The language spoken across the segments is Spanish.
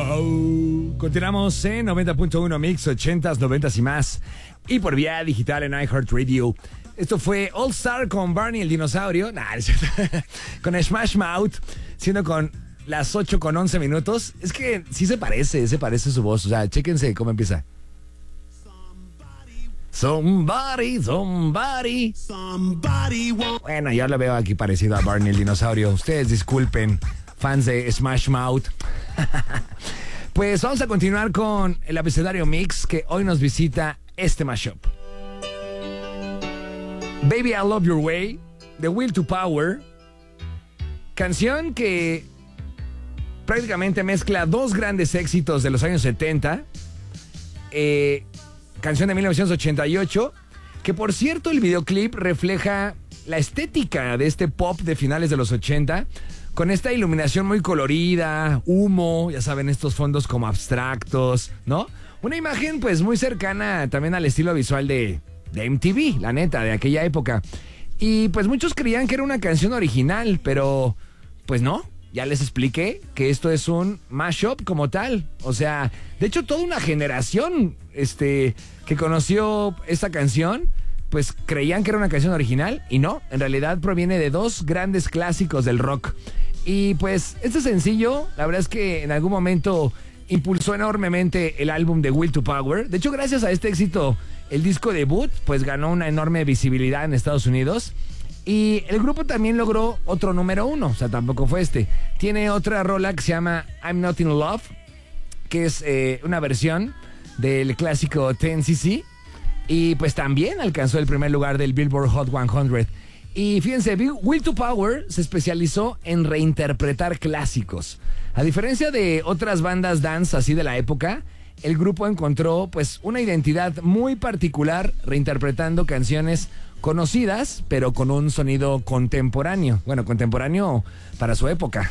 Continuamos en 90.1 Mix, 80s, 90s y más. Y por vía digital en iHeartRadio. Esto fue All Star con Barney el dinosaurio. Con Smash Mouth, siendo con las 8:11. Es que sí se parece su voz. O sea, chéquense cómo empieza. Somebody. Bueno, ya lo veo aquí parecido a Barney el dinosaurio. Ustedes disculpen, fans de Smash Mouth. Pues vamos a continuar con el abecedario mix que hoy nos visita este mashup. Baby I Love Your Way, The Will to Power. Canción que prácticamente mezcla dos grandes éxitos de los años 70. Canción de 1988, que por cierto el videoclip refleja la estética de este pop de finales de los 80, con esta iluminación muy colorida, humo, ya saben, estos fondos como abstractos, ¿no? Una imagen pues muy cercana también al estilo visual de MTV, la neta, de aquella época. Y pues muchos creían que era una canción original, pero pues no. Ya les expliqué que esto es un mashup como tal. O sea, de hecho toda una generación que conoció esta canción, pues creían que era una canción original y no, en realidad proviene de dos grandes clásicos del rock. Y pues este sencillo, la verdad es que en algún momento impulsó enormemente el álbum de Will to Power. De hecho, gracias a este éxito, el disco debut pues ganó una enorme visibilidad en Estados Unidos. Y el grupo también logró otro número 1, o sea, tampoco fue este. Tiene otra rola que se llama I'm Not in Love, que es una versión del clásico 10cc. Y pues también alcanzó el primer lugar del Billboard Hot 100. Y fíjense, Will to Power se especializó en reinterpretar clásicos. A diferencia de otras bandas dance así de la época, el grupo encontró pues una identidad muy particular reinterpretando canciones conocidas, pero con un sonido contemporáneo. Bueno, contemporáneo para su época,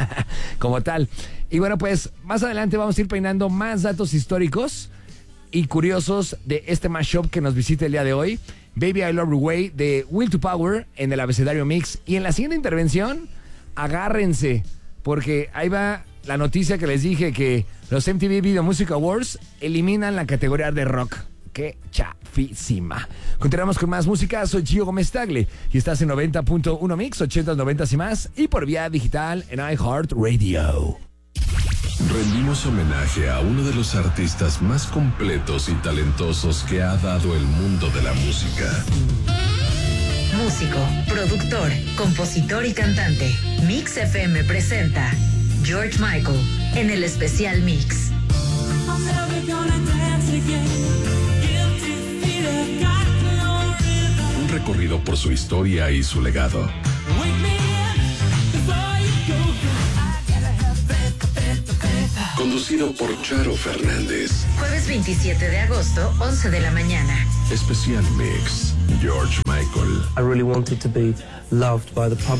como tal. Y bueno, pues más adelante vamos a ir peinando más datos históricos y curiosos de este mashup que nos visita el día de hoy. Baby I Love Your Way de Will to Power en el abecedario mix. Y en la siguiente intervención, agárrense, porque ahí va la noticia que les dije, que los MTV Video Music Awards eliminan la categoría de rock. ¡Qué chafísima! Continuamos con más música. Soy Gio Gómez Tagle y estás en 90.1 Mix, 80s, 90s y más, y por vía digital en iHeartRadio. Rendimos homenaje a uno de los artistas más completos y talentosos que ha dado el mundo de la música. Músico, productor, compositor y cantante. Mix FM presenta George Michael en el especial Mix. Un recorrido por su historia y su legado. Conducido por Charo Fernández. Jueves 27 de agosto, 11 de la mañana. Especial Mix, George Michael. I really wanted to be loved by the public.